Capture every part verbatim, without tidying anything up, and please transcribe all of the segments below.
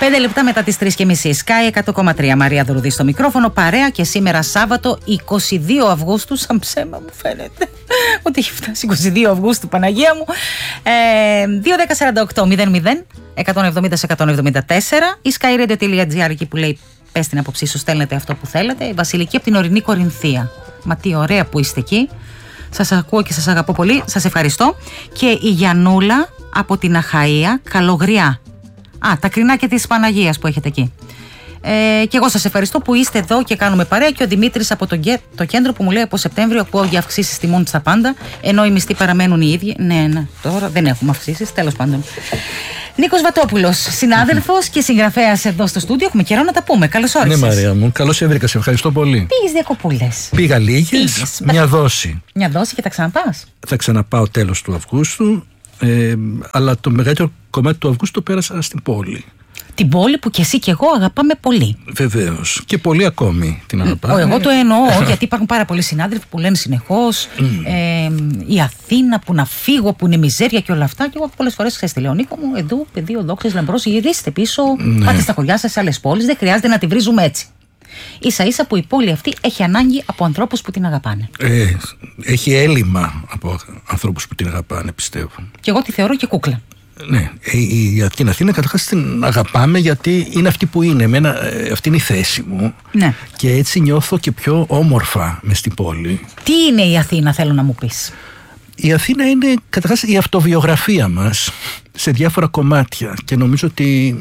Πέντε λεπτά μετά τις τρεις και μισή. Sky εκατό κόμμα τρία. Μαρία Δρουδή στο μικρόφωνο. Παρέα και σήμερα Σάββατο είκοσι δύο Αυγούστου. Σαν ψέμα μου φαίνεται ότι έχει φτάσει είκοσι δύο Αυγούστου, Παναγία μου. Ε, δύο δέκα σαράντα οκτώ μηδέν μηδέν εκατόν εβδομήντα εκατόν εβδομήντα τέσσερα ή skyradio τελεία gr εκεί που λέει πες την άποψή σου, στέλνετε αυτό που θέλετε. Η Βασιλική από την ορεινή Κορινθία. Μα τι ωραία που είστε εκεί. Σας ακούω και σας αγαπώ πολύ. Σας ευχαριστώ. Και η Γιαννούλα από την Αχαΐα, Καλογριά. Α, τα κρινάκια της Παναγίας που έχετε εκεί. Ε, και εγώ σας ευχαριστώ που είστε εδώ και κάνουμε παρέα. Και ο Δημήτρης από το, το κέντρο που μου λέει από Σεπτέμβριο ακούω για αυξήσεις τιμών στα πάντα, ενώ οι μισθοί παραμένουν οι ίδιοι. Ναι, ναι, τώρα δεν έχουμε αυξήσεις, τέλος πάντων. Νίκος Βατόπουλος, συνάδελφος και συγγραφέας εδώ στο στούντιο. Έχουμε καιρό να τα πούμε. Καλώς όρισες. Ναι, Μαρία μου, καλώς σε βρήκα. Σε ευχαριστώ πολύ. Πήγες διακοπούλες? Πήγα λίγες, μια δόση. Μια δόση και θα ξαναπάς? Θα ξαναπάω τέλος του Αυγούστου. Ε, αλλά το μεγαλύτερο κομμάτι του Αυγούστου το πέρασα στην πόλη. Την πόλη που κι εσύ κι εγώ αγαπάμε πολύ. Βεβαίως. Και πολύ ακόμη την αγαπάμε. Εγώ το εννοώ γιατί υπάρχουν πάρα πολλοί συνάδελφοι που λένε συνεχώς mm. ε, η Αθήνα που να φύγω, που είναι μιζέρια και όλα αυτά. Και εγώ πολλές φορές ξέρεις τι λέω, Νίκο μου, εδώ, παιδί, ο δόξης λαμπρός, γυρίστε πίσω, ναι. Πάτε στα χωριά σας σε άλλες πόλεις. Δεν χρειάζεται να τη βρίζουμε έτσι. Ίσα ίσα που η πόλη αυτή έχει ανάγκη από ανθρώπους που την αγαπάνε. Ε, έχει έλλειμμα από ανθρώπους που την αγαπάνε, πιστεύω. Και εγώ τη θεωρώ και κούκλα. Ναι, η, την Αθήνα καταρχάς την αγαπάμε γιατί είναι αυτή που είναι. Εμένα, αυτή είναι η θέση μου. Ναι. Και έτσι νιώθω και πιο όμορφα μες στην πόλη. Τι είναι η Αθήνα, θέλω να μου πεις? Η Αθήνα είναι καταρχάς η αυτοβιογραφία μας σε διάφορα κομμάτια. Και νομίζω ότι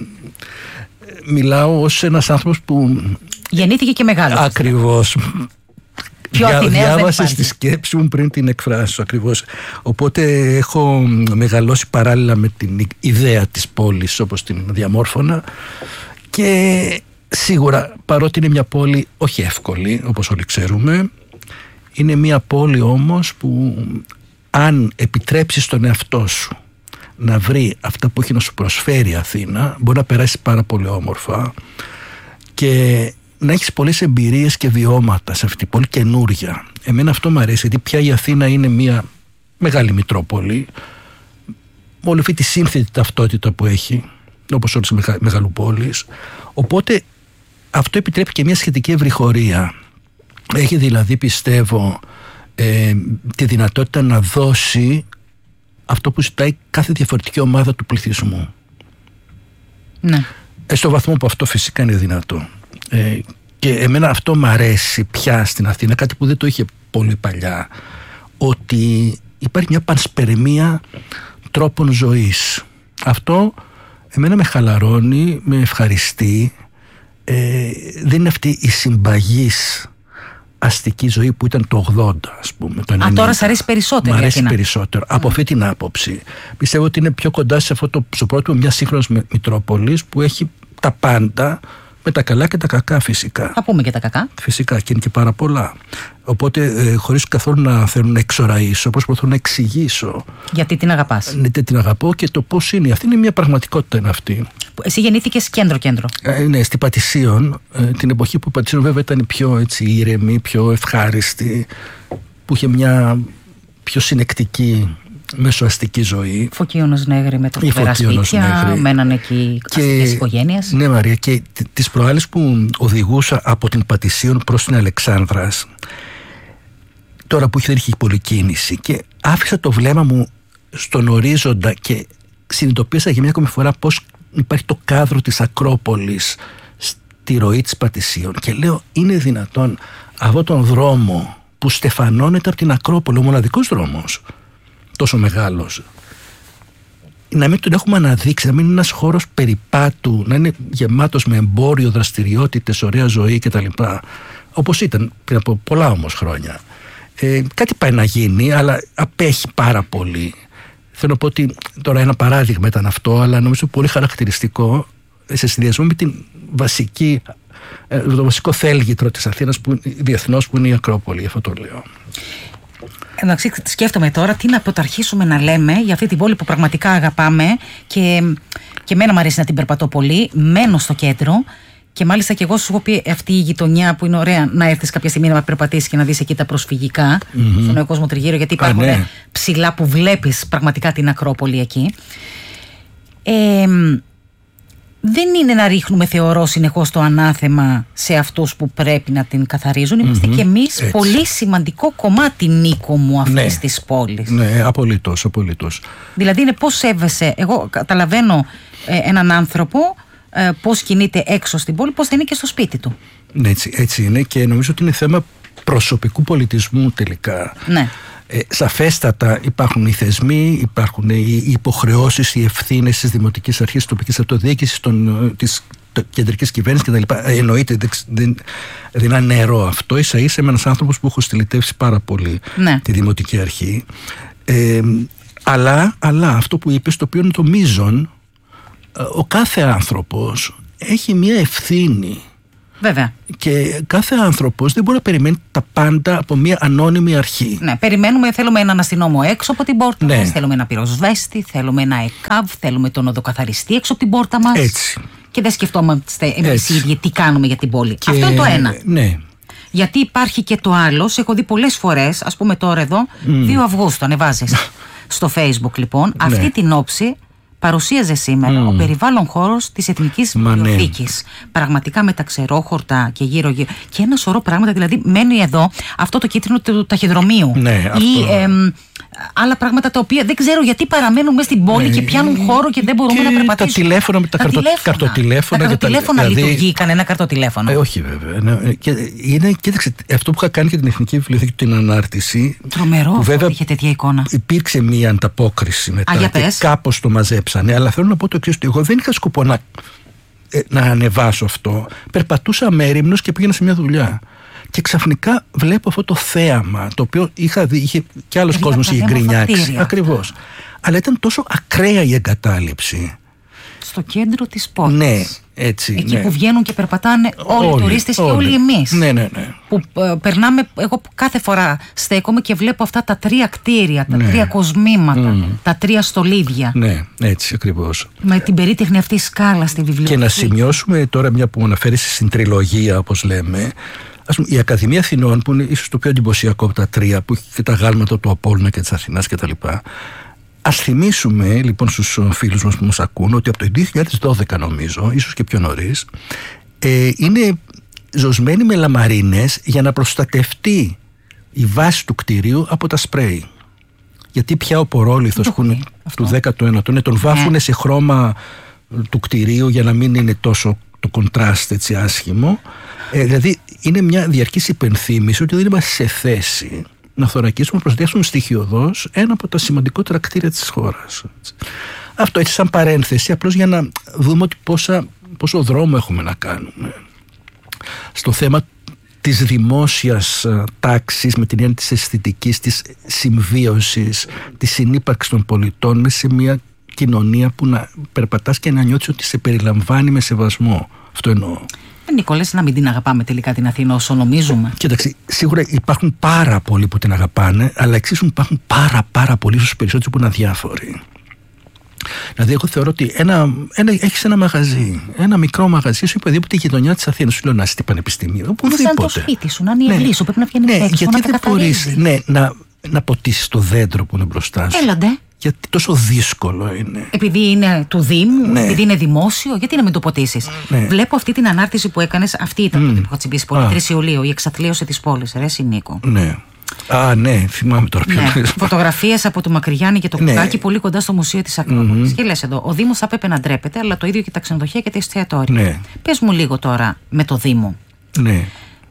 μιλάω ως ένας άνθρωπος που γεννήθηκε και μεγάλωσε. Ακριβώς. Διά, διάβασε τη σκέψη μου πριν την εκφράσω ακριβώς. Οπότε έχω μεγαλώσει παράλληλα με την ιδέα της πόλης όπως την διαμόρφωνα. Και σίγουρα, παρότι είναι μια πόλη όχι εύκολη όπως όλοι ξέρουμε, είναι μια πόλη όμως που αν επιτρέψεις τον εαυτό σου να βρει αυτά που έχει να σου προσφέρει η Αθήνα, μπορεί να περάσει πάρα πολύ όμορφα και να έχεις πολλές εμπειρίες και βιώματα σε αυτή την πόλη καινούρια. Εμένα αυτό μου αρέσει, γιατί πια η Αθήνα είναι μια μεγάλη μητρόπολη, όλη αυτή τη σύνθετη ταυτότητα που έχει, όπως όλες οι μεγαλοπόλεις. Οπότε αυτό επιτρέπει και μια σχετική ευρυχωρία. Έχει δηλαδή, πιστεύω, ε, τη δυνατότητα να δώσει αυτό που ζητάει κάθε διαφορετική ομάδα του πληθυσμού. Ναι. Ε, στο βαθμό που αυτό φυσικά είναι δυνατό. Ε, και εμένα αυτό μ' αρέσει πια στην Αθήνα, κάτι που δεν το είχε πολύ παλιά, ότι υπάρχει μια πανσπερμία τρόπων ζωής. Αυτό εμένα με χαλαρώνει, με ευχαριστεί. Ε, δεν είναι αυτή η συμπαγής αστική ζωή που ήταν το ογδόντα, ας πούμε. Το ενενήντα. Α, τώρα σ' αρέσει περισσότερο? Μ' αρέσει περισσότερο. Mm. Από αυτή την άποψη. Πιστεύω ότι είναι πιο κοντά σε αυτό το πρότυπο μια σύγχρονης μητρόπολης που έχει τα πάντα, με τα καλά και τα κακά φυσικά. Θα πούμε και τα κακά. Φυσικά και είναι και πάρα πολλά. Οπότε ε, χωρίς καθόλου να θέλω να εξοραίσω, προσπαθώ να εξηγήσω. Γιατί την αγαπάς. Ναι, την αγαπώ και το πώς είναι. Αυτή είναι μια πραγματικότητα είναι αυτή. Εσύ γεννήθηκες κέντρο-κέντρο. Ε, ναι, στη Πατησίων, ε, την εποχή που η Πατησίων βέβαια ήταν πιο έτσι, ήρεμη, πιο ευχάριστη, που είχε μια πιο συνεκτική μεσοαστική ζωή. Φωκίωνος Νέγρη με τροφερά σπίτια, μέναν εκεί αστικές οικογένειες. Ναι, Μαρία, και τις προάλλες που οδηγούσα από την Πατησίων προς την Αλεξάνδρας, τώρα που είχε πολλή κίνηση, και άφησα το βλέμμα μου στον ορίζοντα και συνειδητοποίησα για μια ακόμη φορά πώς υπάρχει το κάδρο της Ακρόπολης στη ροή της Πατησίων, και λέω, είναι δυνατόν αυτόν τον δρόμο που στεφανώνεται από την Ακρόπολη, ο μοναδικός δρόμος τόσο μεγάλος, να μην τον έχουμε αναδείξει, να μην είναι ένας χώρος περιπάτου, να είναι γεμάτος με εμπόριο, δραστηριότητες, ωραία ζωή κτλ. Όπως ήταν πριν από πολλά όμως χρόνια. Ε, κάτι πάει να γίνει, αλλά απέχει πάρα πολύ. Θέλω να πω ότι τώρα ένα παράδειγμα ήταν αυτό, αλλά νομίζω πολύ χαρακτηριστικό σε συνδυασμό με την βασική, το βασικό θέλγητρο της Αθήνας που, διεθνώς, που είναι η Ακρόπολη. Αυτό το λέω. Εντάξει, σκέφτομαι τώρα τι να πρωταρχίσουμε να λέμε για αυτή την πόλη που πραγματικά αγαπάμε, και, και εμένα μου αρέσει να την περπατώ πολύ. Μένω στο κέντρο και μάλιστα και εγώ σου έχω πει αυτή η γειτονιά που είναι ωραία να έρθεις κάποια στιγμή να περπατήσεις και να δεις εκεί τα προσφυγικά, mm-hmm. στον νέο κόσμο τριγύρω, γιατί υπάρχουν Α, ναι. ψηλά που βλέπεις πραγματικά την Ακρόπολη εκεί. Ε, δεν είναι να ρίχνουμε, θεωρώ, συνεχώς το ανάθεμα σε αυτούς που πρέπει να την καθαρίζουν. Είμαστε mm-hmm. κι εμείς έτσι. Πολύ σημαντικό κομμάτι, Νίκο μου, αυτής ναι. της πόλης. Ναι, απολύτως, απολύτως. Δηλαδή είναι πώς σέβεσαι. Εγώ καταλαβαίνω ε, έναν άνθρωπο ε, πώς κινείται έξω στην πόλη, πώς θα είναι και στο σπίτι του. Ναι, έτσι, έτσι είναι, και νομίζω ότι είναι θέμα προσωπικού πολιτισμού τελικά. Ναι. Ε, σαφέστατα υπάρχουν οι θεσμοί, υπάρχουν οι υποχρεώσεις, οι ευθύνες της Δημοτικής Αρχής, της τοπικής αυτοδιοίκησης, της κεντρικής κυβέρνησης κτλ. Ε, εννοείται, δεν, δεν, δεν είναι νερό αυτό. Ίσα ίσα είμαι ένας άνθρωπος που έχω στυλιτεύσει πάρα πολύ ναι. τη Δημοτική Αρχή. Ε, αλλά, αλλά αυτό που είπες, το οποίο είναι το μείζον, ο κάθε άνθρωπος έχει μια ευθύνη. Βέβαια. Και κάθε άνθρωπος δεν μπορεί να περιμένει τα πάντα από μια ανώνυμη αρχή. Ναι, περιμένουμε, θέλουμε έναν αστυνόμο έξω από την πόρτα ναι. μας, θέλουμε ένα πυροσβέστη, θέλουμε ένα ΕΚΑΒ, θέλουμε τον οδοκαθαριστή έξω από την πόρτα μας. Έτσι. Και δεν σκεφτόμαστε εμείς οι ίδιοι τι κάνουμε για την πόλη. Και... Αυτό είναι το ένα. Ναι. Γιατί υπάρχει και το άλλο, σε έχω δει πολλές φορές, ας πούμε τώρα εδώ, mm. δύο Αυγούστου ανεβάζεις στο Facebook λοιπόν, αυτή ναι. την όψη. Παρουσίαζε σήμερα mm. ο περιβάλλον χώρος της Εθνικής Βιβλιοθήκης. Ναι. Πραγματικά με τα ξερόχορτα και γύρω-γύρω. Και ένα σωρό πράγματα. Δηλαδή, μένει εδώ αυτό το κίτρινο του ταχυδρομείου. Ναι, ή εμ, άλλα πράγματα τα οποία δεν ξέρω γιατί παραμένουν μέσα στην πόλη ναι. και πιάνουν χώρο και δεν μπορούμε και να περπατήσουμε. Τα τηλέφωνα με τα, τα καρτο, καρτοτηλέφωνα. Τα καρτοτηλέφωνα τα, δηλαδή... λειτουργεί κανένα καρτοτηλέφωνο. Ε, όχι βέβαια. Ναι. Και είναι, κοίταξε, αυτό που είχα κάνει για την Εθνική Βιβλιοθήκη, την ανάρτηση. Τρομερό, που βέβαια είχε τέτοια εικόνα. Υπήρξε μία ανταπόκριση μετά. Α, και κάπως το μαζέψανε. Αλλά θέλω να πω το εξής, ότι εγώ δεν είχα σκοπό να, να ανεβάσω αυτό. Περπατούσα αμέριμνος και πήγαινα σε μια δουλειά. Και ξαφνικά βλέπω αυτό το θέαμα, το οποίο είχα δει, είχε και άλλος κόσμος είχε γκρινιάξει. Ακριβώς. Αλλά ήταν τόσο ακραία η εγκατάλειψη. Στο κέντρο της πόλης. Ναι, έτσι. Εκεί ναι. που βγαίνουν και περπατάνε όλοι, όλοι οι τουρίστες όλοι. και όλοι εμείς. Ναι, ναι, ναι. Που ε, περνάμε, εγώ κάθε φορά στέκομαι και βλέπω αυτά τα τρία κτίρια, τα ναι. τρία κοσμήματα, mm. τα τρία στολίδια. Ναι, έτσι ακριβώς. Με την περίτεχνη αυτή σκάλα στη βιβλιοθήκη. Και να σημειώσουμε τώρα, μια που αναφέρει στην τριλογία, όπως λέμε. Ας πούμε, η Ακαδημία Αθηνών, που είναι ίσως το πιο εντυπωσιακό από τα τρία, που έχει και τα γάλματα του Απόλλωνα και της Αθηνάς κτλ. Ας θυμίσουμε λοιπόν στους φίλους μας που μας ακούν ότι από το δύο χιλιάδες δώδεκα, νομίζω, ίσως και πιο νωρίς, ε, είναι ζωσμένοι με λαμαρίνες για να προστατευτεί η βάση του κτηρίου από τα σπρέι. Γιατί πια ο πορόλιθος που είναι του δέκατου ένατου, ναι, τον βάφουνε σε χρώμα του κτηρίου για να μην είναι τόσο το κοντράστ έτσι άσχημο. Ε, δηλαδή είναι μια διαρκής υπενθύμηση ότι δεν είμαστε σε θέση να θωρακίσουμε, να προστατεύσουμε στοιχειωδώς ένα από τα σημαντικότερα κτίρια της χώρας. Αυτό έτσι σαν παρένθεση, απλώς για να δούμε ότι πόσα, πόσο δρόμο έχουμε να κάνουμε στο θέμα της δημόσιας τάξης, με την έννοια της αισθητικής, της συμβίωσης, της συνύπαρξης των πολιτών μέσα σε μια κοινωνία που να περπατάς και να νιώθεις ότι σε περιλαμβάνει με σεβασμό. Αυτό εννοώ. Νικόλες, να μην την αγαπάμε τελικά την Αθήνα όσο νομίζουμε. Κοίταξε, σίγουρα υπάρχουν πάρα πολλοί που την αγαπάνε, αλλά εξίσου υπάρχουν πάρα πάρα πολλοί, ίσως περισσότεροι, που είναι αδιάφοροι. Δηλαδή, εγώ θεωρώ ότι ένα, ένα, έχεις ένα μαγαζί, ένα μικρό μαγαζί, σου είπε οποιαδήποτε γειτονιά της Αθήνας, σου λέω να είσαι πανεπιστημίο, οπουδήποτε. Σαν το σπίτι σου, να είναι η αυλή σου, πρέπει να βγαίνει ναι, έξω, γιατί να δεν μπορείς ναι, να, να ποτίσεις το δέντρο που είναι μπροστά σου. Έλαντε. Γιατί τόσο δύσκολο είναι. Επειδή είναι του Δήμου, ναι. επειδή είναι δημόσιο, γιατί να μην το ποτίσεις. Ναι. Βλέπω αυτή την ανάρτηση που έκανες, αυτή ήταν mm. που είχα τσιμπήσει πολύ, τρεις Ιουλίου, η εξαθλίωση της πόλης. Ρε Νίκο. Ναι. Α, ναι, θυμάμαι τώρα πιο ναι. Φωτογραφίες από το Μακρυγιάννη και το ναι. Κουκάκι πολύ κοντά στο Μουσείο της Ακρόπολης. Mm-hmm. Και λες εδώ, ο Δήμος θα πρέπει να ντρέπεται, αλλά το ίδιο και τα ξενοδοχεία και τα εστιατόρια. Ναι. Πες μου λίγο τώρα με το Δήμο. Ναι.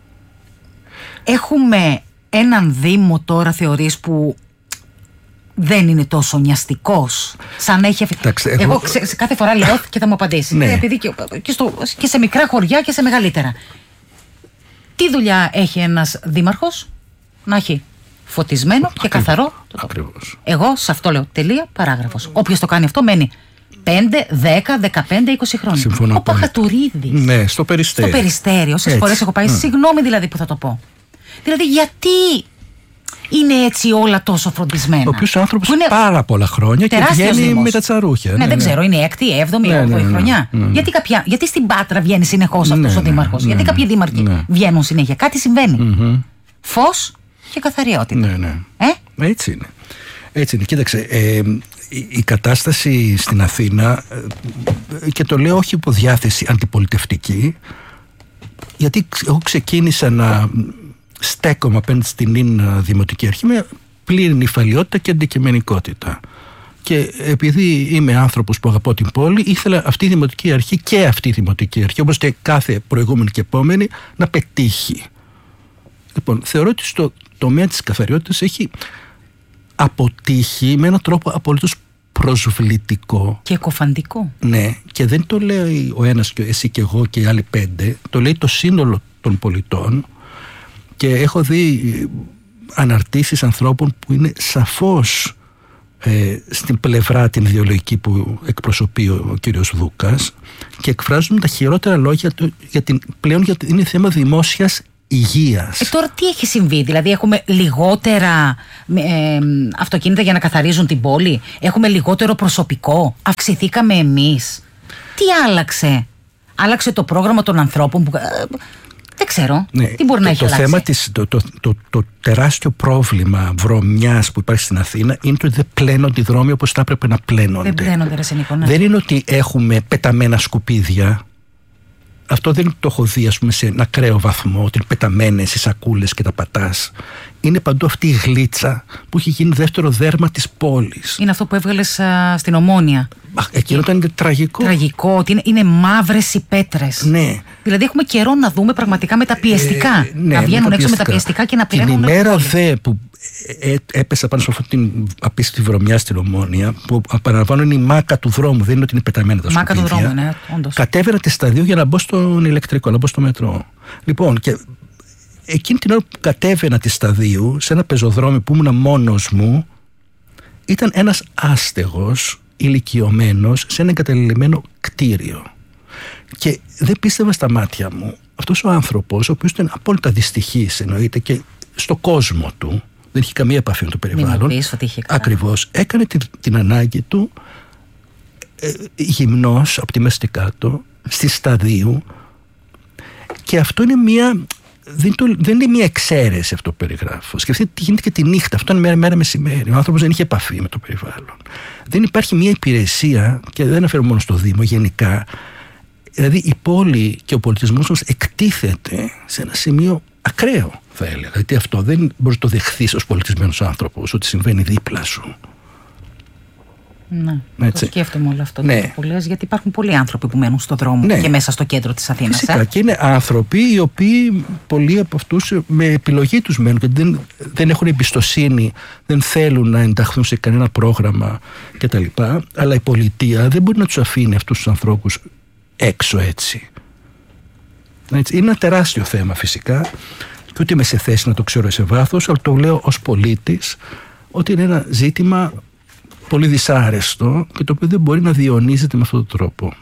Έχουμε έναν Δήμο τώρα, θεωρείς, που δεν είναι τόσο νοιαστικός, σαν έχει. Τάξε, εγώ εγώ... Ξε, σε κάθε φορά λέω και θα μου απαντήσει. Ναι. Επειδή και, και, στο, και σε μικρά χωριά και σε μεγαλύτερα. Τι δουλειά έχει ένας δήμαρχος? Να έχει φωτισμένο Ακριβώς. και καθαρό. Ακριβώς. Εγώ σε αυτό λέω τελεία, παράγραφος. Όποιος το κάνει αυτό μένει πέντε, δέκα, δεκαπέντε, είκοσι χρόνια. Συμφωνώ. Ο Παχατουρίδης. Ναι, στο Περιστέρι. Στο Περιστέρι. Όσες φορές έχω πάει, mm. συγγνώμη δηλαδή που θα το πω. Δηλαδή γιατί είναι έτσι όλα τόσο φροντισμένα? Ο οποίος άνθρωπος είναι πάρα πολλά χρόνια και βγαίνει δήμος. Με τα τσαρούχια. Ναι, ναι, δεν ναι. ξέρω, είναι έκτη, έβδομη, ναι, όγδοη ναι, ναι, χρονιά. ναι, ναι. Γιατί, κάποια, γιατί στην Πάτρα βγαίνει συνεχώς ναι, αυτός ναι, ο δήμαρχος? ναι, Γιατί ναι, κάποιοι δήμαρχοι ναι. βγαίνουν συνέχεια? Κάτι συμβαίνει. Mm-hmm. Φως και καθαριότητα. Ναι, ναι. Ε? Έτσι είναι. Έτσι είναι. Κοίταξε, ε, η, η κατάσταση στην Αθήνα, και το λέω όχι υπό διάθεση αντιπολιτευτική, γιατί εγώ ξεκίνησα να στέκομαι απέναντι στην ίν δημοτική αρχή με πλήρη νηφαλιότητα και αντικειμενικότητα. Και επειδή είμαι άνθρωπος που αγαπώ την πόλη, ήθελα αυτή η δημοτική αρχή και αυτή η δημοτική αρχή, όπως και κάθε προηγούμενη και επόμενη, να πετύχει. Λοιπόν, θεωρώ ότι στο τομέα της καθαριότητας έχει αποτύχει με έναν τρόπο απολύτως προσβλητικό. Και εκοφαντικό. Ναι, και δεν το λέει ο ένας και εσύ και εγώ και οι άλλοι πέντε, το λέει το σύνολο των πολιτών, και έχω δει αναρτήσεις ανθρώπων που είναι σαφώς ε, στην πλευρά την ιδεολογική που εκπροσωπεί ο κύριος Δούκας, και εκφράζουν τα χειρότερα λόγια του, για την, πλέον γιατί είναι θέμα δημόσιας υγείας. Ε, τώρα τι έχει συμβεί, δηλαδή έχουμε λιγότερα ε, αυτοκίνητα για να καθαρίζουν την πόλη, έχουμε λιγότερο προσωπικό, αυξηθήκαμε εμείς, τι άλλαξε? Άλλαξε το πρόγραμμα των ανθρώπων που... Ε, δεν ξέρω, ναι, τι μπορεί το, να έχει το αλλάξει. Θέμα της, το, το, το, το τεράστιο πρόβλημα βρωμιάς που υπάρχει στην Αθήνα είναι ότι δεν πλένονται οι δρόμοι όπως θα έπρεπε να πλένονται. Δεν πλένονται, ρε Σενίκο, ναι. Δεν είναι ότι έχουμε πεταμένα σκουπίδια. Αυτό δεν το έχω δει, ας πούμε, σε ένα ακραίο βαθμό, ότι είναι πεταμένες οι σακούλες και τα πατάς. Είναι παντού αυτή η γλίτσα που έχει γίνει δεύτερο δέρμα της πόλης. Είναι αυτό που έβγαλες α, στην Ομόνια. Αχ, εκείνο ήταν τραγικό. Τραγικό, ότι είναι, είναι μαύρες οι πέτρες. Ναι. Δηλαδή έχουμε καιρό να δούμε πραγματικά μεταπιεστικά. Ε, ναι, να βγαίνουν έξω μεταπιεστικά και να πλένουν. Την ημέρα δε που ε, έπεσα πάνω σε αυτή την απίστευτη βρωμιά στην Ομόνια, που επαναλαμβάνω είναι η μάκα του δρόμου, δεν είναι ότι είναι πεταμένα τα σκουπίδια. Μάκα του δρόμου, ναι, όντως. Κατέβαινα τη σταδίου για να μπω στον ηλεκτρικό, να μπω στο μετρό. Λοιπόν, και εκείνη την ώρα που κατέβαινα τη σταδίου, σε ένα πεζοδρόμιο που ήμουν μόνος μου, ήταν ένας άστεγος ηλικιωμένος σε ένα εγκαταλειμμένο κτίριο. Και δεν πίστευα στα μάτια μου. Αυτός ο άνθρωπος, ο οποίος ήταν απόλυτα δυστυχής, εννοείται, και στο κόσμο του, δεν είχε καμία επαφή με το περιβάλλον. Ακριβώς. Έκανε την, την ανάγκη του ε, γυμνός από τη μέση και κάτω, στη σταδίου, και αυτό είναι μια... Δεν, το, δεν είναι μια εξαίρεση αυτό που περιγράφω. Σκεφτείτε τι γίνεται και τη νύχτα. Αυτό είναι μέρα, μέρα μεσημέρι. Ο άνθρωπος δεν είχε επαφή με το περιβάλλον. Δεν υπάρχει μια υπηρεσία, και δεν αναφέρω μόνο στο Δήμο, γενικά. Δηλαδή η πόλη και ο πολιτισμός μας εκτίθεται σε ένα σημείο ακραίο, θα έλεγα. Γιατί αυτό δεν μπορείς να το δεχθείς ως πολιτισμένος άνθρωπος, ότι συμβαίνει δίπλα σου. Ναι, έτσι. Το σκέφτομαι όλο αυτό, ναι, που λες, γιατί υπάρχουν πολλοί άνθρωποι που μένουν στον δρόμο, ναι, και μέσα στο κέντρο της Αθήνας. Φυσικά, ε? Και είναι άνθρωποι οι οποίοι, πολλοί από αυτούς, με επιλογή τους μένουν, γιατί δεν, δεν έχουν εμπιστοσύνη, δεν θέλουν να ενταχθούν σε κανένα πρόγραμμα κτλ. Αλλά η πολιτεία δεν μπορεί να τους αφήνει αυτούς τους ανθρώπους έξω έτσι. έτσι. Είναι ένα τεράστιο θέμα φυσικά, και ούτε είμαι σε θέση να το ξέρω σε βάθος, αλλά το λέω ως πολίτης, ότι είναι ένα ζήτημα πολύ δυσάρεστο και το οποίο δεν μπορεί να διονύζεται με αυτόν τον τρόπο.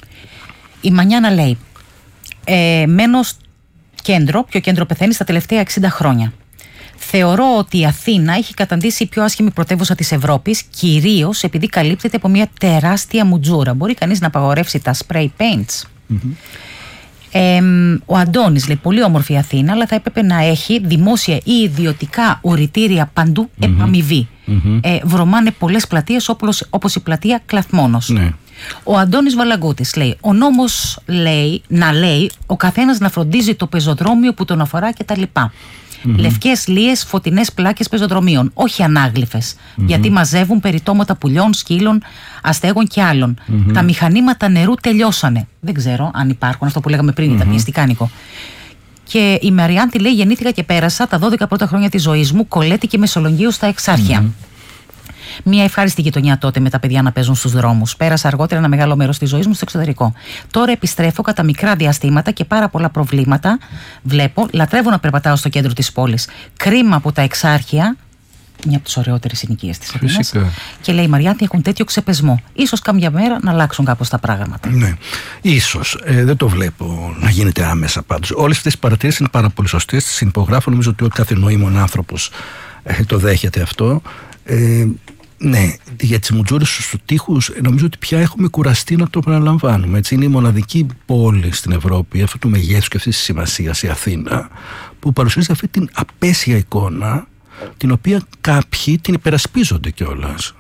Η Μανιάνα λέει, ε, μένω κέντρο, ποιο κέντρο πεθαίνει στα τελευταία εξήντα χρόνια. Θεωρώ ότι η Αθήνα έχει καταντήσει η πιο άσχημη πρωτεύουσα της Ευρώπης, κυρίως επειδή καλύπτεται από μια τεράστια μουτζούρα. Μπορεί κανείς να απαγορεύσει τα spray paints? Mm-hmm. Ε, ο Αντώνης λέει, πολύ όμορφη η Αθήνα, αλλά θα έπρεπε να έχει δημόσια ή ιδιωτικά οριτήρια παντού, mm-hmm, επαμοιβή. Mm-hmm. Ε, βρωμάνε πολλές πλατείες, όπως, όπως η πλατεία Κλαθμόνος. Ναι. Ο Αντώνης Βαλαγκούτης λέει, ο νόμος λέει, να λέει ο καθένας να φροντίζει το πεζοδρόμιο που τον αφορά κτλ. Mm-hmm. Λευκές λίες, φωτεινές πλάκες πεζοδρομίων, όχι ανάγλυφες, mm-hmm, γιατί μαζεύουν περιτώματα πουλιών, σκύλων, αστέγων και άλλων. Mm-hmm. Τα μηχανήματα νερού τελειώσανε. Δεν ξέρω αν υπάρχουν, αυτό που λέγαμε πριν, mm-hmm, τα πιεστικά, Νίκο. Και η Μαριάντη λέει, γεννήθηκα και πέρασα τα δώδεκα πρώτα χρόνια της ζωής μου Κολέτη και Μεσολογγίου στα Εξάρχεια. Mm-hmm. Μια ευχάριστη γειτονιά τότε με τα παιδιά να παίζουν στους δρόμους. Πέρασα αργότερα ένα μεγάλο μέρος της ζωής μου στο εξωτερικό. Τώρα επιστρέφω κατά μικρά διαστήματα και πάρα πολλά προβλήματα βλέπω. Λατρεύω να περπατάω στο κέντρο της πόλης. Κρίμα που τα Εξάρχεια, μια από τις ωραιότερες συνοικίες της Αθήνας, και λέει η Μαριάντη, έχουν τέτοιο ξεπεσμό. Ίσως κάμια μέρα να αλλάξουν κάπως τα πράγματα. Ναι, ίσως. Ε, δεν το βλέπω να γίνεται άμεσα πάντως. Όλες αυτές οι παρατηρήσεις είναι πάρα πολύ σωστές. Τις συνυπογράφω. Νομίζω ότι κάθε νοήμων άνθρωπος ε, το δέχεται αυτό. Ε, Ναι, για τις μουτζούρες στους τοίχους νομίζω ότι πια έχουμε κουραστεί να το επαναλαμβάνουμε. Έτσι, είναι η μοναδική πόλη στην Ευρώπη αυτού του μεγέθους και αυτής της σημασίας, η Αθήνα, που παρουσιάζει αυτή την απέσια εικόνα, την οποία κάποιοι την υπερασπίζονται κιόλας.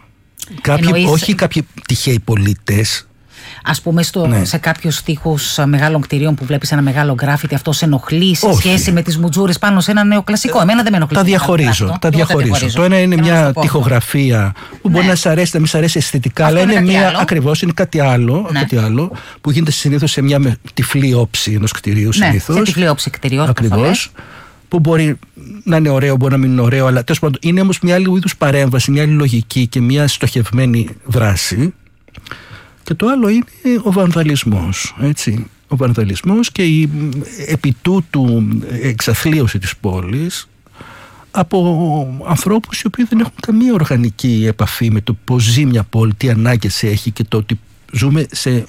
Κάποιοι, Εννοείς... όχι κάποιοι τυχαίοι πολίτες. Ας πούμε στο, ναι. σε κάποιους τοίχους μεγάλων κτηρίων που βλέπεις ένα μεγάλο γκράφιτι, αυτό σε ενοχλεί σε όχι. σχέση με τις μουτζούρες πάνω σε ένα νεοκλασικό. Εμένα δεν με ενοχλεί. Τα διαχωρίζω. Τα, τα διαχωρίζω. Το ένα είναι μια τοιχογραφία που ναι. μπορεί να σ' αρέσει, να μην σ' αρέσει αισθητικά, αυτό αλλά είναι, είναι μια. Ακριβώς είναι κάτι άλλο, ναι. κάτι άλλο που γίνεται συνήθως σε μια τυφλή όψη ενός κτηρίου. Συνήθως. Ναι, σε τυφλή όψη κτηριού. Ακριβώς. Που μπορεί να είναι ωραίο, μπορεί να μην είναι ωραίο, αλλά τέλος πάντων είναι όμως μια άλλη είδους παρέμβαση, μια άλλη λογική και μια στοχευμένη δράση. Και το άλλο είναι ο βανδαλισμός, έτσι. Ο βανδαλισμός και η επί τούτου εξαθλίωση της πόλης από ανθρώπους οι οποίοι δεν έχουν καμία οργανική επαφή με το πώς ζει μια πόλη, τι ανάγκες έχει και το ότι ζούμε σε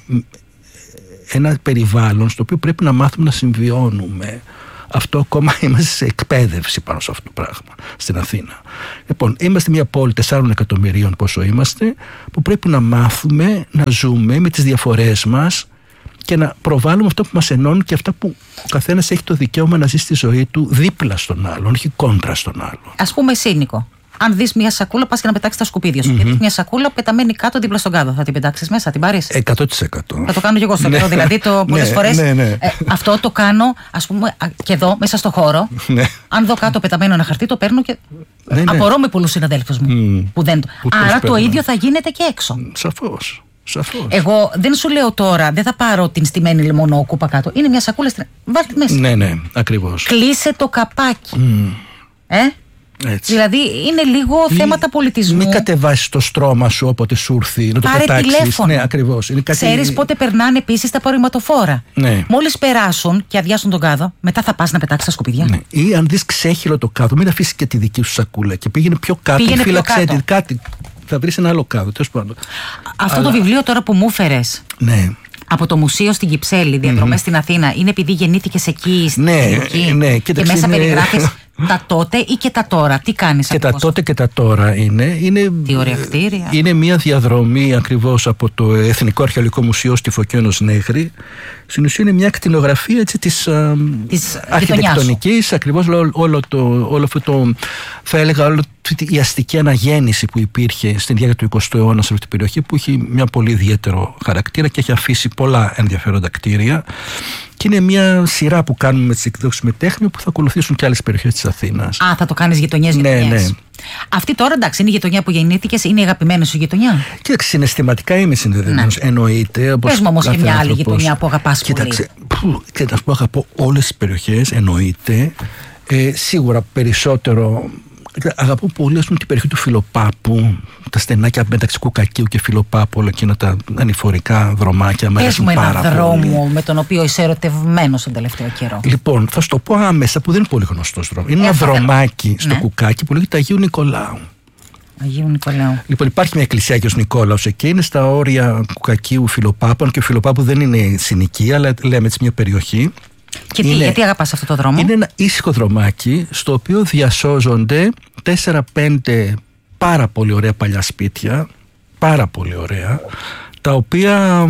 ένα περιβάλλον στο οποίο πρέπει να μάθουμε να συμβιώνουμε. Αυτό ακόμα είμαστε σε εκπαίδευση πάνω σε αυτό το πράγμα στην Αθήνα. Λοιπόν, είμαστε μια πόλη τεσσάρων εκατομμυρίων πόσο είμαστε, που πρέπει να μάθουμε να ζούμε με τις διαφορές μας και να προβάλλουμε αυτό που μας ενώνει και αυτά που ο καθένας έχει το δικαίωμα να ζει στη ζωή του δίπλα στον άλλον, όχι κόντρα στον άλλον. Ας πούμε εσύ, Νίκο, αν δεις μια σακούλα, πας και να πετάξεις τα σκουπίδια σου. Mm-hmm. Και δεις μια σακούλα πεταμένη κάτω δίπλα στον κάδο. Θα την πετάξεις μέσα, θα την πάρεις? εκατό τοις εκατό. Θα το κάνω και εγώ στο καιρό. Δηλαδή, το, πολλές ναι, φορές ναι, ναι. Ε, αυτό το κάνω, ας πούμε, και εδώ, μέσα στο χώρο. Ναι. Αν δω κάτω πεταμένο ένα χαρτί, το παίρνω και. Ναι, ναι. Απορώ με πολλούς συναδέλφους μου. Mm. Που δεν... που Άρα το ίδιο θα γίνεται και έξω. Σαφώς. Σαφώς. Εγώ δεν σου λέω τώρα, δεν θα πάρω την στημένη λεμονόκουπα κάτω. Είναι μια σακούλα στην. Βάλτε μέσα. Ναι, ναι, ακριβώς. Κλείσε το καπάκι. Mm. Ε? Έτσι. Δηλαδή είναι λίγο Μη, θέματα πολιτισμού. Μην κατεβάσεις το στρώμα σου όποτε σου έρθει, να το πάρε πετάξεις. Τηλέφωνο. Ναι, ακριβώς. Είναι κάτι... Ξέρεις πότε περνάνε επίσης τα απορριμματοφόρα. Ναι. Μόλις περάσουν και αδειάσουν τον κάδο, μετά θα πας να πετάξεις τα σκουπίδια. Ναι. Ή αν δεις ξέχυλο το κάδο, μην αφήσεις και τη δική σου σακούλα και πήγαινε πιο κάτω. Πήγαινε φύλαξε πιο κάτω. Κάτι. Θα βρεις ένα άλλο κάδο. Αυτό Αλλά... το βιβλίο τώρα που μου έφερες. Ναι. Από το μουσείο στην Κυψέλη, διαδρομές mm-hmm. στην Αθήνα, είναι επειδή γεννήθηκες εκεί στην ναι, εκεί, ναι, και μέσα είναι... περιγράφεις τα τότε ή και τα τώρα. Τι κάνεις και ακριβώς? Τα τότε και τα τώρα είναι. είναι Τι ωραία κτίρια. Είναι μια διαδρομή ακριβώς από το Εθνικό Αρχαιολογικό Μουσείο στη Φωκίωνος Νέγρη. Στην ουσία είναι μια κτηνογραφία έτσι, της, της αρχιτεκτονικής, ακριβώς όλο, το, όλο αυτό το, θα έλεγα, όλο η αστική αναγέννηση που υπήρχε στην διάρκεια του εικοστού αιώνα σε αυτή την περιοχή, που έχει μια πολύ ιδιαίτερο χαρακτήρα και έχει αφήσει πολλά ενδιαφέροντα κτίρια. Και είναι μια σειρά που κάνουμε με τις εκδόσεις Μετέχνη που θα ακολουθήσουν και άλλες περιοχές της Αθήνας. Α, θα το κάνεις γειτονιές γειτονιές. Ναι, ναι. Αυτή τώρα εντάξει, είναι η γειτονιά που γεννήθηκες, είναι η αγαπημένη σου γειτονιά? Κοίταξε, συναισθηματικά είμαι συνδεδεμένος. Ναι. Εννοείται. Πες μου όμως και μια άλλη γειτονιά που αγαπάς πολύ. Κοίταξε, κοίταξε, που αγαπώ όλες τις περιοχές, εννοείται. Ε, σίγουρα περισσότερο. Αγαπώ πολύ, ας πούμε, την περιοχή του Φιλοπάπου, τα στενάκια μεταξύ Κουκακίου και Φιλοπάπου, όλα εκείνα τα ανηφορικά δρομάκια. Πες μου ένα δρόμο με τον οποίο είσαι ερωτευμένος τον τελευταίο καιρό. Λοιπόν, θα σου το πω άμεσα, που δεν είναι πολύ γνωστός δρόμος. Είναι ε, ένα δρομάκι ναι. στο Κουκάκι που λέγεται Αγίου Νικολάου. Αγίου Νικολάου. Λοιπόν, υπάρχει μια εκκλησία Αγίος Νικόλαος εκεί, είναι στα όρια Κουκακίου Φιλοπάπου, και ο Φιλοπάπου δεν είναι συνοικία, αλλά λέμε έτσι μια περιοχή. Και τι, είναι, γιατί αγαπάς αυτό το δρόμο? Είναι ένα ήσυχο δρομάκι στο οποίο διασώζονται τέσσερα πέντε πάρα πολύ ωραία παλιά σπίτια, πάρα πολύ ωραία, τα οποία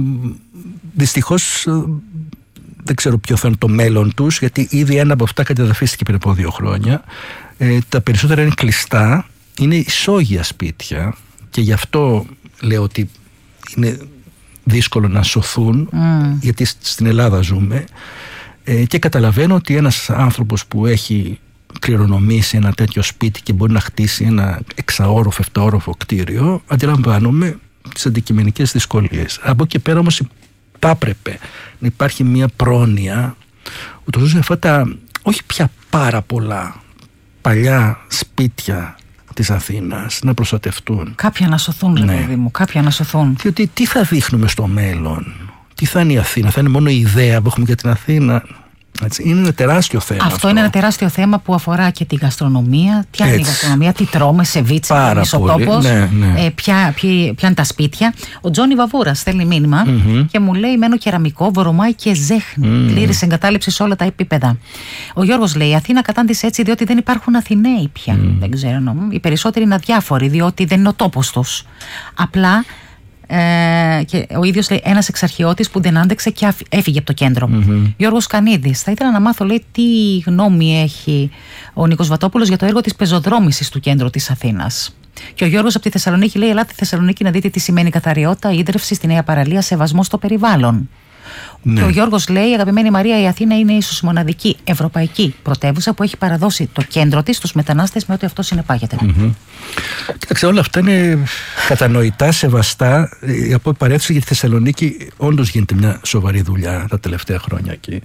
δυστυχώς δεν ξέρω ποιο θα είναι το μέλλον τους, γιατί ήδη ένα από αυτά κατεδαφίστηκε πριν από δύο χρόνια. Ε, τα περισσότερα είναι κλειστά, είναι ισόγεια σπίτια και γι' αυτό λέω ότι είναι δύσκολο να σωθούν, mm. γιατί στην Ελλάδα ζούμε. Ε, και καταλαβαίνω ότι ένας άνθρωπος που έχει κληρονομήσει ένα τέτοιο σπίτι και μπορεί να χτίσει ένα εξαόροφο, εφταόροφο κτίριο, αντιλαμβάνομαι τις αντικειμενικές δυσκολίες. Από εκεί πέρα όμως θα έπρεπε να υπάρχει μια πρόνοια, ούτως ώστε αυτά τα όχι πια πάρα πολλά παλιά σπίτια της Αθήνας να προστατευτούν. Κάποια να σωθούν, ναι. Παιδί μου, κάποια να σωθούν. Διότι τι θα δείχνουμε στο μέλλον? Τι θα είναι η Αθήνα? Θα είναι μόνο η ιδέα που έχουμε για την Αθήνα? Έτσι, είναι ένα τεράστιο θέμα. Αυτό, αυτό είναι ένα τεράστιο θέμα που αφορά και την γαστρονομία. Τι είναι η γαστρονομία, τι τρώμε σε βίτσα, μισοτόπος, ναι, ναι. ε, ποια, ποια, ποια είναι τα σπίτια. Ο Τζόνι Βαβούρας στέλνει μήνυμα mm-hmm. και μου λέει: μένω κεραμικό, βορομάει και ζέχνη. Mm. Πλήρης εγκατάλειψη σε όλα τα επίπεδα. Ο Γιώργος λέει: η Αθήνα κατάντησε έτσι διότι δεν υπάρχουν Αθηναίοι πια. Mm. Δεν ξέρω, νο, οι περισσότεροι είναι αδιάφοροι διότι δεν είναι ο τόπος τους. Απλά. Ε, και ο ίδιος λέει ένας εξαρχιώτης που δεν άντεξε και έφυγε από το κέντρο. Mm-hmm. Γιώργος Κανίδης, θα ήθελα να μάθω, λέει, τι γνώμη έχει ο Νίκος Βατόπουλος για το έργο της πεζοδρόμησης του κέντρου της Αθήνας. Και ο Γιώργος από τη Θεσσαλονίκη λέει: Ελάτε στη Θεσσαλονίκη να δείτε τι σημαίνει καθαριότητα, ίδρυυση στη νέα παραλία, σεβασμό στο περιβάλλον. Ναι. Και ο Γιώργος λέει: Αγαπημένη Μαρία, η Αθήνα είναι ίσως μοναδική ευρωπαϊκή πρωτεύουσα που έχει παραδώσει το κέντρο της στους μετανάστες με ό,τι αυτό συνεπάγεται. Mm-hmm. Κοίταξε, όλα αυτά είναι κατανοητά, σεβαστά. Από παρέθεση για τη Θεσσαλονίκη, όντως γίνεται μια σοβαρή δουλειά τα τελευταία χρόνια εκεί.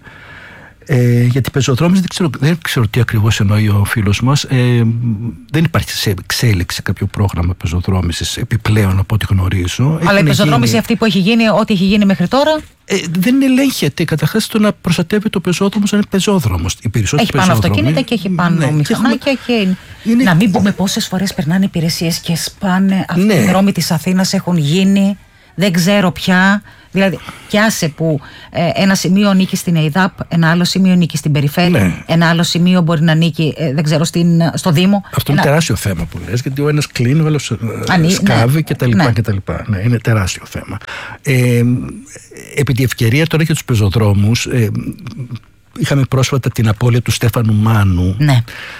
Ε, γιατί πεζοδρόμες δεν ξέρω, δεν ξέρω τι ακριβώς εννοεί ο φίλος μας. Ε, δεν υπάρχει σε εξέλιξη κάποιο πρόγραμμα πεζοδρόμησης επιπλέον από ό,τι γνωρίζω. Αλλά η πεζοδρόμηση γίνει... αυτή που έχει γίνει, ό,τι έχει γίνει μέχρι τώρα. Ε, δεν ελέγχεται. Καταρχάς το να προστατεύει το πεζόδρομο σαν πεζόδρομος. Έχει πάνω αυτοκίνητα και έχει πάνω ναι, μηχανάκια. Και έχουμε... και... Είναι... Να μην πούμε πόσες φορές περνάνε υπηρεσίες και σπάνε. Αυτοί ναι. οι δρόμοι της Αθήνας έχουν γίνει. Δεν ξέρω πια. Δηλαδή, κι άσε που ε, ένα σημείο νίκη στην ΕΙΔΑΠ, ένα άλλο σημείο νίκη στην περιφέρεια, ναι. ένα άλλο σημείο μπορεί να νίκει, ε, δεν ξέρω, στην, στο Δήμο. Αυτό ένα... είναι τεράστιο θέμα που λες, γιατί ο ένας κλείνει, ο άλλος Ανή, σκάβει ναι. κτλ. Ναι. Ναι, είναι τεράστιο θέμα. Ε, επί τη ευκαιρία τώρα για τους πεζοδρόμους, ε, είχαμε πρόσφατα την απώλεια του Στέφανου Μάνου. Ναι.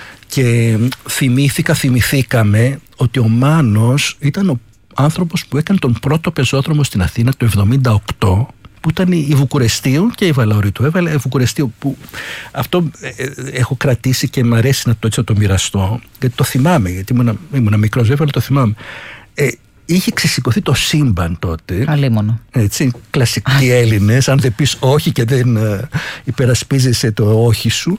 Και θυμήθηκα, θυμηθήκαμε ότι ο Μάνος ήταν ο άνθρωπος που έκανε τον πρώτο πεζόδρομο στην Αθήνα το εβδομήντα οκτώ, που ήταν η Βουκουρεστίου και η Βαλαωρίτου. Έβαλε η Βουκουρεστίου, που αυτό ε, ε, έχω κρατήσει και μου αρέσει να το, έτσι, να το μοιραστώ, γιατί το θυμάμαι, γιατί ήμουν, ήμουν μικρός βέβαια, αλλά το θυμάμαι. Ε, είχε ξεσηκωθεί το σύμπαν τότε. Αλίμονο. Έτσι, κλασικοί Έλληνες, αν δεν πεις όχι και δεν ε, υπερασπίζεσαι το όχι σου,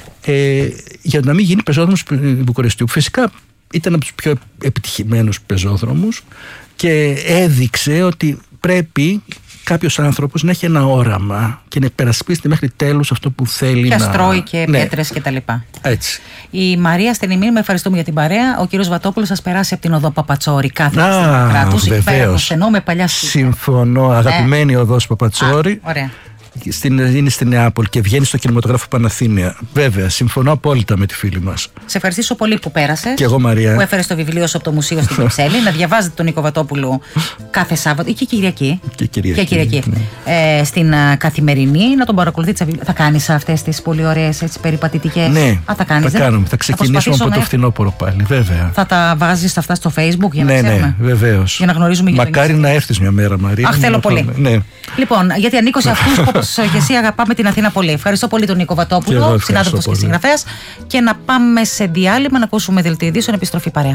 ε, για να μην γίνει πεζόδρομος Βουκουρεστίου. Φυσικά ήταν από τους πιο επιτυχημένους πεζόδρομους και έδειξε ότι πρέπει κάποιος άνθρωπος να έχει ένα όραμα και να υπερασπίσει μέχρι τέλους αυτό που θέλει. Και να... αστρώει και ναι. πέτρες και τα λοιπά. Έτσι. Η Μαρία Στενημή, με ευχαριστούμε για την παρέα. Ο κύριος Βατόπουλος σας περάσει από την οδό Παπατσόρη κάθε Α, κράτους. βεβαίως. Με παλιά Συμφωνώ. Αγαπημένη ε. οδός Παπατσόρη. Α, ωραία. Στην, είναι στη Νεάπολη και βγαίνει στο κινηματογράφο Παναθήνια. Βέβαια, συμφωνώ απόλυτα με τη φίλη μας. Σε ευχαριστήσω πολύ που πέρασες. Και εγώ, Μαρία. Που έφερες το βιβλίο σου από το μουσείο στην Κυψέλη. Να διαβάζετε τον Νίκο Βατόπουλο κάθε Σάββατο ή και Κυριακή. Και Κυριακή. Και Κυριακή. Ναι. Ε, στην uh, Καθημερινή, να τον παρακολουθείτε. Θα κάνεις αυτές τις πολύ ωραίες περιπατητικές. Ναι, Α, θα κάνεις. Θα κάνουμε. Θα ξεκινήσουμε από το να... φθινόπωρο πάλι, βέβαια. Θα τα βάζεις αυτά στο Facebook για να ναι, ξέρουμε. Ναι, βεβαίως. Για να γνωρίζουμε. Μακάρι να έρθεις μια μέρα, Μαρία. Αχ, θέλω πολύ. Ναι. Λοιπόν, γιατί ανήκω σε αυτούς που όπως και εσύ αγαπάμε την Αθήνα πολύ. Ευχαριστώ πολύ τον Νίκο Βατόπουλο, συνάδελφος και συγγραφέας. Και να πάμε σε διάλειμμα να ακούσουμε δελτίο ειδήσεων, επιστροφή παρέα.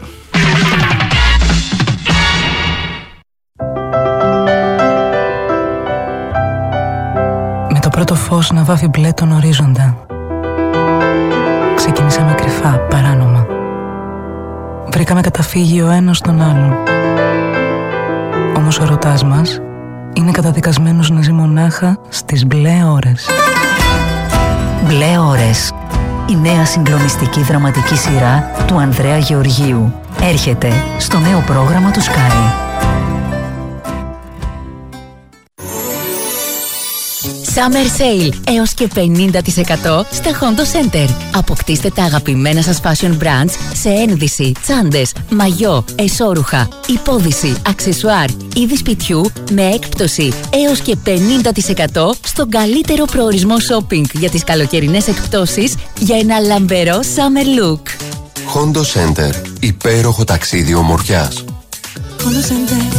Με το πρώτο φως να βάφει μπλε τον ορίζοντα, ξεκινήσαμε κρυφά, παράνομα. Βρήκαμε καταφύγιο ο ένας στον άλλον. Όμως ο ερωτάς μας είναι καταδικασμένος να ζει μονάχα στις μπλε ώρες. Μπλε ώρες. Η νέα συγκλονιστική δραματική σειρά του Ανδρέα Γεωργίου έρχεται στο νέο πρόγραμμα του Sky. Summer Sale έως και πενήντα τοις εκατό στα Hondo Center. Αποκτήστε τα αγαπημένα σας fashion brands σε ένδυση, τσάντες, μαγιό, εσώρουχα, υπόδυση, αξεσουάρ, είδη σπιτιού με έκπτωση έως και πενήντα τοις εκατό στον καλύτερο προορισμό shopping για τις καλοκαιρινές εκπτώσεις για ένα λαμπερό summer look. Hondo Center. Υπέροχο ταξίδι ομορφιάς. Hondo Center.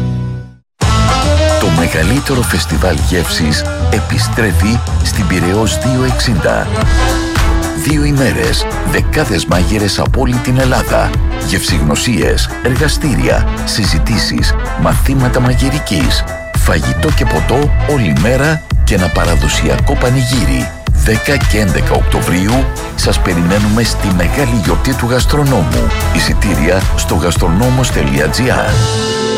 Το μεγαλύτερο φεστιβάλ γεύσης επιστρέφει στην Πειραιώς διακόσια εξήντα. Δύο ημέρες, δεκάδες μάγειρες από όλη την Ελλάδα, γευσηγνωσίες, εργαστήρια, συζητήσεις, μαθήματα μαγειρικής, φαγητό και ποτό όλη μέρα και ένα παραδοσιακό πανηγύρι. δέκα και έντεκα Οκτωβρίου σας περιμένουμε στη μεγάλη γιορτή του γαστρονόμου. Εισιτήρια στο γαστρονόμος τελεία τζι άρ.